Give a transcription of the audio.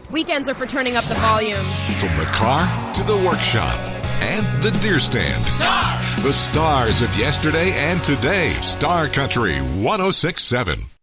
Weekends are for turning up the volume. From the car to the workshop and the deer stand. The stars of yesterday and today. Star Country 106.7.